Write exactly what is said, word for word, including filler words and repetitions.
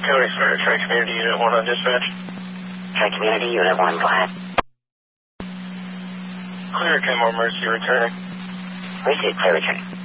County Square, Trey Community Unit one on dispatch. Trey Community Unit one, go ahead. Clear, ten more emergency returning. Received, clear returning.